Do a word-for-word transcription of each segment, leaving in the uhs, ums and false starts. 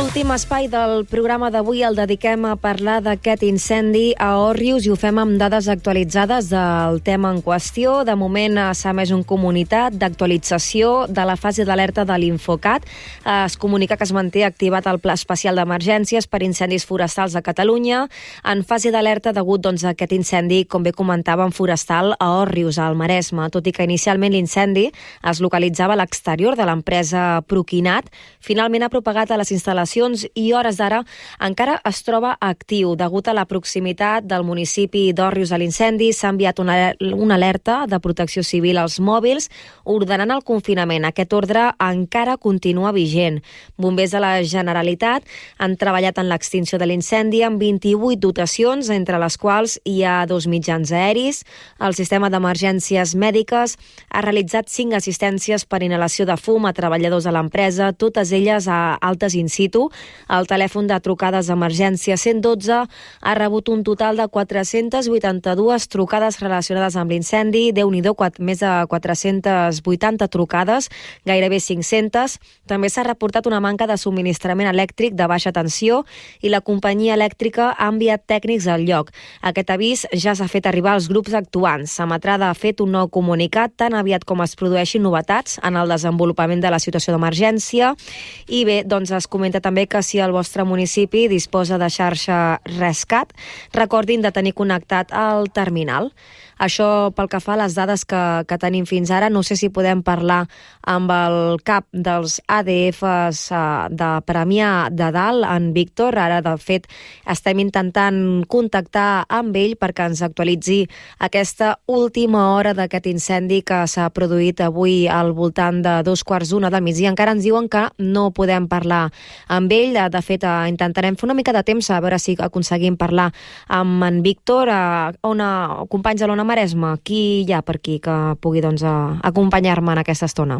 L'últim espai del programa d'avui el dediquem a parlar d'aquest incendi a Òrrius i ho fem amb dades actualitzades del tema en qüestió. De moment s'ha emès un comunicat d'actualització de la fase d'alerta de l'Infocat. Es comunica que es manté activat el Pla Especial d'Emergències per incendis forestals a Catalunya en fase d'alerta degut doncs, a aquest incendi, com bé comentàvem, forestal a Òrrius, al Maresme. Tot i que inicialment l'incendi es localitzava a l'exterior de l'empresa Proquinat, finalment ha propagat a les instal·lacions i hores d'ara encara es troba actiu. Degut a la proximitat del municipi d'Òrrius a l'incendi, s'ha enviat una, una alerta de protecció civil als mòbils ordenant el confinament. Aquest ordre encara continua vigent. Bombers de la Generalitat han treballat en l'extinció de l'incendi amb vint-i-vuit dotacions, entre les quals hi ha dos mitjans aeris. El sistema d'emergències mèdiques ha realitzat cinc assistències per inhalació de fum a treballadors de l'empresa, totes elles a altes in situ. El telèfon de trucades d'emergència cent dotze ha rebut un total de quatre-centes vuitanta-dues trucades relacionades amb l'incendi. Déu-n'hi-do, més de quatre-centes vuitanta trucades, gairebé cinc-centes. També s'ha reportat una manca de subministrament elèctric de baixa tensió i la companyia elèctrica ha enviat tècnics al lloc. Aquest avís ja s'ha fet arribar als grups actuants. Samatrada ha fet un nou comunicat tan aviat com es produeixin novetats en el desenvolupament de la situació d'emergència. I bé, doncs es comenta també que si el vostre municipi disposa de xarxa Rescat, recordin de tenir connectat el terminal. Això pel que fa a les dades que, que tenim fins ara. No sé si podem parlar amb el cap dels A D Fs de Premià de Dalt, en Víctor. Ara, de fet, estem intentant contactar amb ell perquè ens actualitzi aquesta última hora d'aquest incendi que s'ha produït avui al voltant de dos quarts d'una del migdia. Encara ens diuen que no podem parlar amb ell. De fet, intentarem fer una mica de temps a veure si aconseguim parlar amb en Víctor. On, companys de l'Ona Maresme, qui hi ha per aquí que pugui doncs, acompanyar-me en aquesta estona?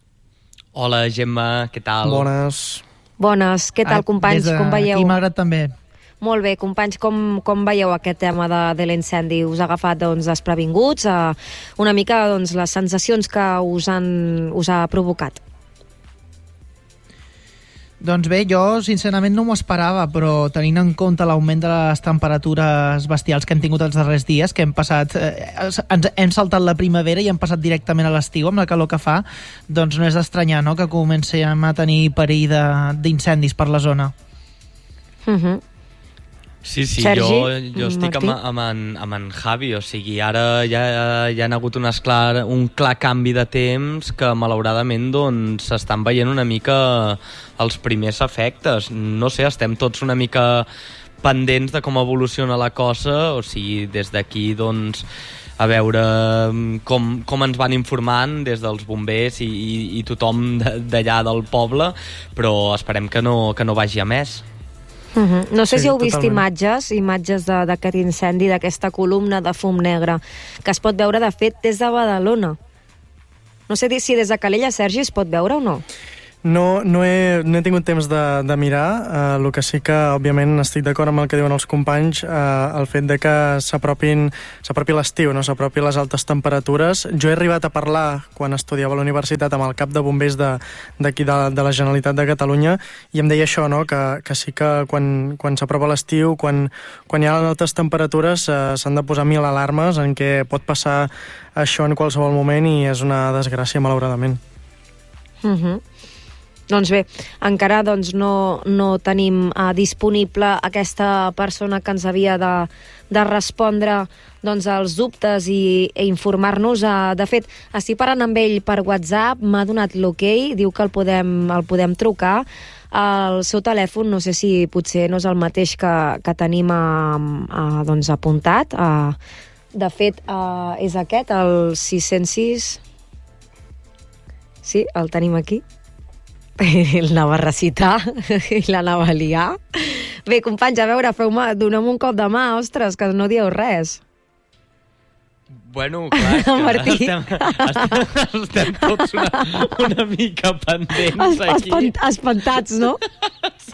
Hola, Gemma, què tal? Bones. Bones, què tal, companys? Des de com veieu? Aquí m'agrada també. Molt bé, companys, com, com veieu aquest tema de, de l'incendi? Us ha agafat doncs, desprevinguts? Uh, una mica doncs, les sensacions que us, han, us ha provocat? Doncs bé, jo sincerament no m'ho esperava, però tenint en compte l'augment de les temperatures bestials que hem tingut els darrers dies, que hem passat, eh, ens hem saltat la primavera i hem passat directament a l'estiu amb la calor que fa, doncs no és d'estranyar, no?, que comencem a tenir perill d'incendis per la zona. Mhm. Uh-huh. Sí, sí, Sergi, jo, jo estic amb, Martí? amb, en, amb en Javi, o sigui, ara ja, ja ha hagut un clar, un clar canvi de temps que malauradament doncs s'estan veient una mica els primers efectes. No sé, estem tots una mica pendents de com evoluciona la cosa, o sigui, des d'aquí doncs a veure com, com ens van informant des dels bombers i, i, i tothom d'allà del poble, però esperem que no, que no vagi a més. Uh-huh. No sé Sí, si heu vist totalment. imatges, imatges d'aquest incendi, d'aquesta columna de fum negre, que es pot veure, de fet, des de Badalona. No sé si des de Calella, Sergi, es pot veure o no? No, no, he, no he tingut temps de, de mirar. Uh, el que sí que, òbviament, estic d'acord amb el que diuen els companys, uh, el fet de que s'apropin s'apropi l'estiu, no? S'apropi les altes temperatures. Jo he arribat a parlar, quan estudiava a la universitat, amb el cap de bombers d'aquí de, de, de la Generalitat de Catalunya, i em deia això, no? que, que sí que quan, quan s'apropa l'estiu, quan, quan hi ha altes temperatures, uh, s'han de posar mil alarmes en què pot passar això en qualsevol moment i és una desgràcia, malauradament. Mhm. Uh-huh. Doncs bé, encara doncs, no, no tenim uh, disponible aquesta persona que ens havia de, de respondre doncs, als dubtes i, i informar-nos. Uh, de fet, estic parlant amb ell per WhatsApp, m'ha donat l'ok, diu que el podem, el podem trucar. El seu telèfon, no sé si potser no és el mateix que, que tenim uh, uh, doncs, apuntat. Uh, de fet, uh, és aquest, el sis cents sis. Sí, el tenim aquí. L'anava a recitar i l'anava a liar. Bé, companys, a veure, feu-me, doneu-me un cop de mà, ostres, que no dieu res. Bueno, clar, és que Martí. estem, estem, estem tots una, una mica pendents Es, aquí. espant, espantats, no? Sí,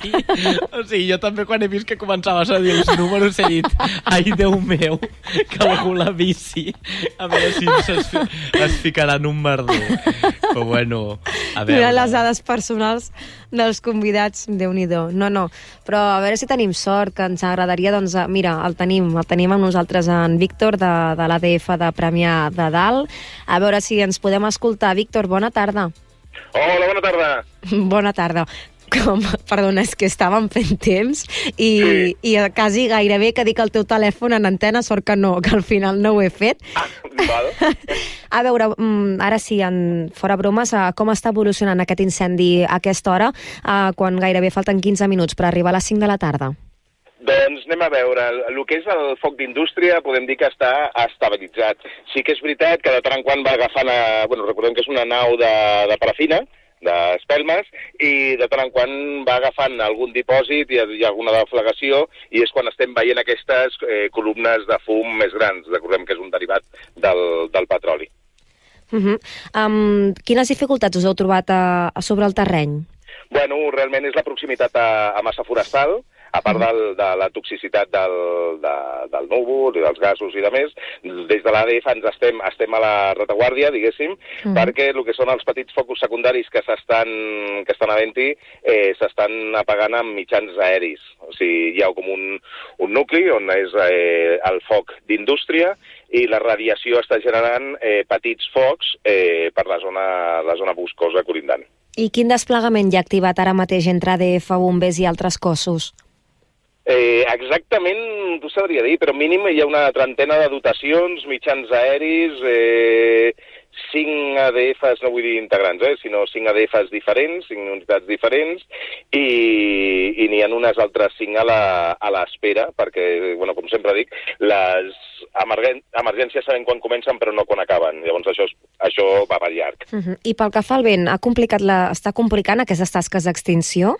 O sigui, jo també quan he vist que començaves a dir els números he dit, ai, Déu meu, que algú la bici, a veure si es, es ficarà en un merder. Però bueno, a veure... Mira les dades personals dels convidats, Déu-n'hi-do. No, no, però a veure si tenim sort, que ens agradaria, doncs, mira, el tenim, el tenim amb nosaltres en Víctor, de, de l'A D F de Premià de Dalt. A veure si ens podem escoltar. Víctor, bona tarda. Hola, bona tarda. Bona tarda. Com, perdona, és que estàvem fent temps i, sí. i quasi gairebé que dic el teu telèfon en antena, sort que no, que al final no ho he fet. Ah, val. A veure, ara sí, en, fora bromes, com està evolucionant aquest incendi a aquesta hora, quan gairebé falten quinze minuts per arribar a les cinc de la tarda? Doncs anem a veure. El que és el foc d'indústria podem dir que està estabilitzat. Sí que és veritat que de tant en quant va agafant... A, bueno, recordem que és una nau de, de parafina, d'espelmes, i de tant en quant va agafant algun dipòsit i hi ha alguna deflagració, i és quan estem veient aquestes eh, columnes de fum més grans. Recordem que és un derivat del, del petroli. Uh -huh. um, quines dificultats us heu trobat a, a sobre el terreny? Bueno, realment és la proximitat a, a massa forestal, a part del, de la toxicitat del, de, del núvol i dels gasos i de més. Des de l'A D F ens estem, estem a la retaguardia, diguéssim, mm. perquè el que són els petits focus secundaris que s'estan que estan havent-hi eh, s'estan apagant amb mitjans aeris. O sigui, hi ha com un, un nucli on és eh, el foc d'indústria i la radiació està generant eh, petits focs eh, per la zona, la zona boscosa colindant. I quin desplegament hi ha activat ara mateix entre A D F, bombers i altres cossos? Eh, exactament, t'ho sabria dir, però mínim hi ha una trentena de dotacions, mitjans aeris, eh, cinc A D Fs, no vull dir integrants, eh, sinó cinc A D Fs diferents, cinc unitats diferents, i, i n'hi ha unes altres cinc a l'espera, perquè, bueno, com sempre dic, les emergèn emergències sabem quan comencen però no quan acaben, llavors això, això va per llarg. Uh -huh. I pel que fa al vent, ha complicat la, està complicant aquestes tasques d'extinció?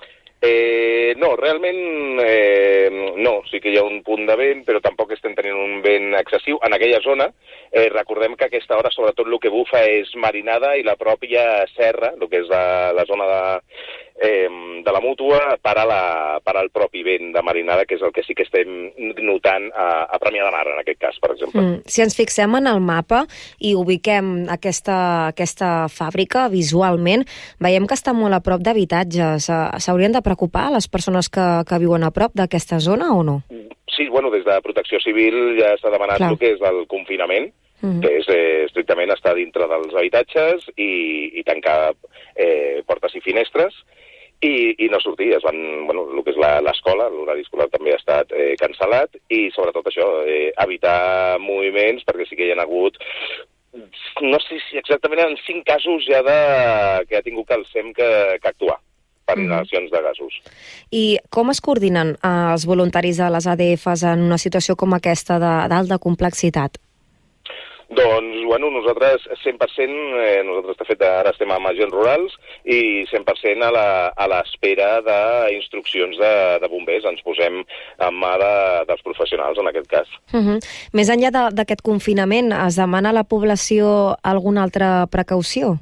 Eh, no, realment eh, no, sí que hi ha un punt de vent, però tampoc estem tenint un vent excessiu. En aquella zona, eh, recordem que a aquesta hora sobretot el que bufa és marinada i la pròpia serra, el que és la, la zona de, eh, de la mútua, para, la, para el propi vent de marinada, que és el que sí que estem notant a, a Premià de Mar, en aquest cas, per exemple. Mm, si ens fixem en el mapa i ubiquem aquesta, aquesta fàbrica visualment, veiem que està molt a prop d'habitatges. S'haurien de preocupar les persones que, que viuen a prop d'aquesta zona o no? Sí, bueno, des de Protecció Civil ja s'ha demanat Clar. el que és el confinament, mm. que és eh, estrictament estar dintre dels habitatges i, i tancar eh, portes i finestres i, i no sortir. Es van, bueno, el que és l'escola, l'horari escolar també ha estat eh, cancel·lat i sobretot això, eh, evitar moviments, perquè sí que hi ha hagut, no sé si exactament en cinc casos ja de, que ha tingut el S E M que, que actuar per inhalacions de gasos. I com es coordinen eh, els voluntaris de les A D Fs en una situació com aquesta d'alta complexitat? Doncs, bueno, nosaltres cent per cent, eh, nosaltres de fet ara estem amb agents rurals i cent per cent a l'espera d'instruccions de, de bombers. Ens posem en mà de, dels professionals en aquest cas. Uh -huh. Més enllà d'aquest confinament, es demana a la població alguna altra precaució?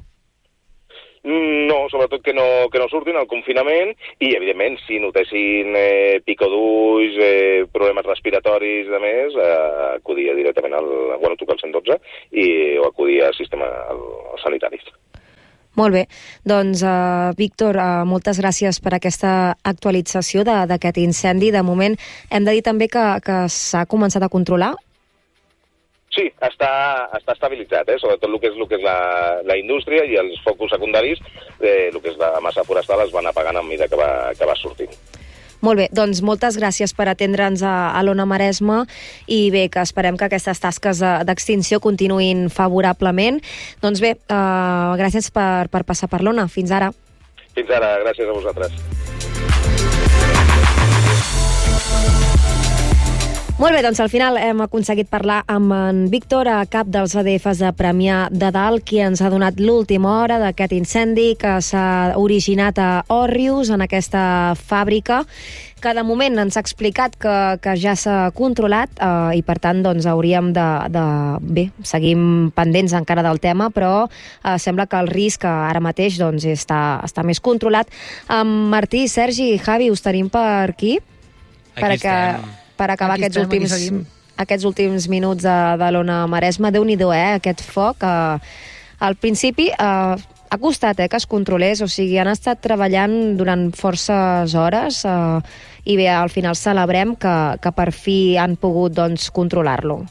No, sobretot que no, que no surtin al confinament i, evidentment, si notessin eh, pico d'ulls, eh, problemes respiratoris, de més, eh, acudir directament al, bueno, trucar al cent dotze i, o acudir al sistema al, als sanitaris. Molt bé. Doncs, uh, Víctor, uh, moltes gràcies per aquesta actualització d'aquest incendi. De moment, hem de dir també que, que s'ha començat a controlar? Sí, està, està estabilitzat, eh? Sobretot el que és, el que és la, la indústria i els focus secundaris, eh, el que és la massa forestal, es van apagant a mesura que va, que va sortint. Molt bé, doncs moltes gràcies per atendre'ns a, a l'Ona Maresma i bé, que esperem que aquestes tasques d'extinció continuïn favorablement. Doncs bé, uh, gràcies per, per passar per l'Ona. Fins ara. Fins ara, gràcies a vosaltres. Molt bé, doncs al final hem aconseguit parlar amb en Víctor, cap dels A D Fs de Premià de Dalt, qui ens ha donat l'última hora d'aquest incendi que s'ha originat a Òrrius, en aquesta fàbrica, que de moment ens ha explicat que, que ja s'ha controlat eh, i per tant doncs hauríem de, de... Bé, seguim pendents encara del tema, però eh, sembla que el risc ara mateix doncs, està, està més controlat. Eh, Martí, Sergi, Javi, us tenim per aquí? Aquí per, que, per acabar aquí aquests, estem, últims, aquests últims minuts de, de l'Ona Maresma. Déu-n'hi-do, eh, aquest foc. Eh, al principi... Eh, ha costat eh, que es controlés, o sigui, han estat treballant durant forces hores eh, i bé, al final celebrem que, que per fi han pogut doncs, controlar-lo.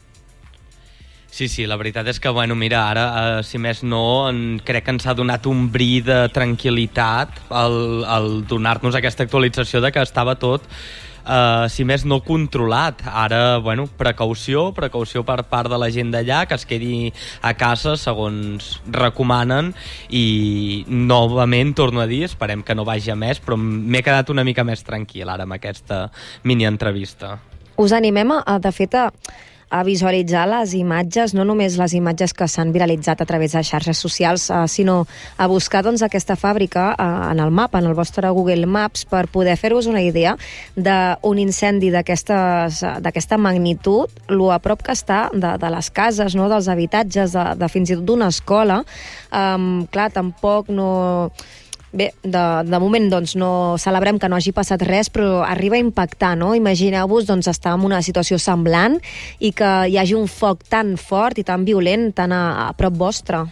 Sí, sí, la veritat és que, bueno, mira, ara, eh, si més no, en, crec que ens ha donat un bri de tranquil·litat al, al donar-nos aquesta actualització de que estava tot Uh, si més no controlat. Ara, bueno, precaució, precaució per part de la gent d'allà, que es quedi a casa segons recomanen, i novament, torno a dir, esperem que no vagi a més, però m'he quedat una mica més tranquil ara amb aquesta mini-entrevista. Us animem, a, de fet, a, a visualitzar les imatges, no només les imatges que s'han viralitzat a través de xarxes socials, eh, sinó a buscar doncs, aquesta fàbrica eh, en el mapa, en el vostre Google Maps, per poder fer-vos una idea d'un incendi d'aquesta magnitud, lo a prop que està de, de les cases, no? Dels habitatges, de, de fins i tot d'una escola. Um, clar, tampoc no... Bé, de, de moment doncs, no celebrem que no hagi passat res, però arriba a impactar, no? Imagineu-vos doncs, estar en una situació semblant i que hi hagi un foc tan fort i tan violent tan a, a prop vostre.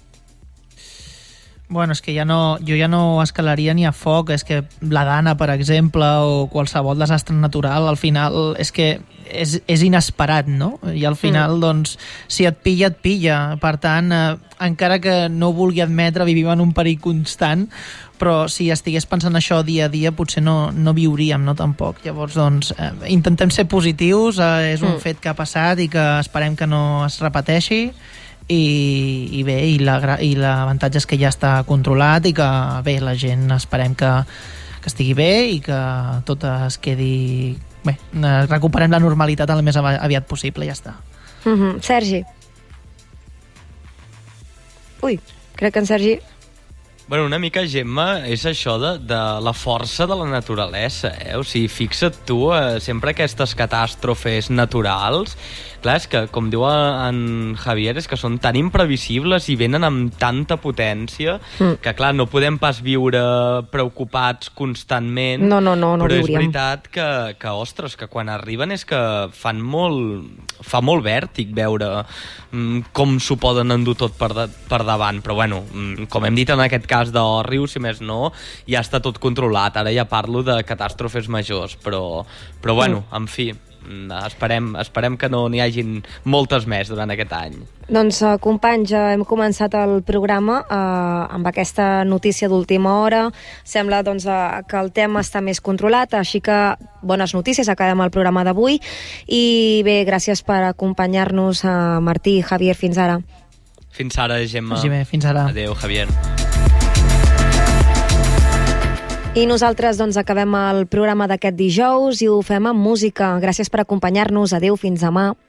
Bueno, és que ja no, jo ja no escalaria ni a foc, és que la Dana, per exemple, o qualsevol desastre natural, al final és que és, és inesperat, no? I al final, mm. doncs, si et pilla, et pilla. Per tant, eh, encara que no vulgui admetre, vivim en un perill constant, però si estigués pensant això dia a dia, potser no, no viuríem, no, tampoc. Llavors, doncs, eh, intentem ser positius, eh, és un mm. fet que ha passat i que esperem que no es repeteixi, i, i bé, i l'avantatge és que ja està controlat i que, bé, la gent esperem que, que estigui bé i que tot es quedi... Bé, recuperem la normalitat el més aviat possible, ja està. Mm-hmm. Sergi? Ui, crec que en Sergi... Bueno, una mica, Gemma, és això de, de la força de la naturalesa, eh? O sigui, fixa't tu, eh, sempre aquestes catàstrofes naturals, clar, és que, com diu en Javier, és que són tan imprevisibles i venen amb tanta potència mm. que, clar, no podem pas viure preocupats constantment. No, no, no, no però viuríem. És veritat que, que, ostres, que quan arriben és que fan molt... fa molt vèrtic veure mm, com s'ho poden endur tot per, de, per davant, però bueno, mm, com hem dit en aquest cas d'Òrrius, si més no, ja està tot controlat. Ara ja parlo de catàstrofes majors, però, però bueno, mm. en fi, esperem, esperem que no n'hi hagin moltes més durant aquest any. Doncs, eh, companys, ja hem començat el programa eh, amb aquesta notícia d'última hora. Sembla doncs, eh, que el tema està més controlat, així que bones notícies, acabem el programa d'avui. I bé, gràcies per acompanyar-nos, eh, Martí i Javier, fins ara. Fins ara, Gemma. Sí, bé, fins ara. Adéu, Javier. I nosaltres doncs, acabem el programa d'aquest dijous i ho fem amb música. Gràcies per acompanyar-nos. Adéu, fins demà.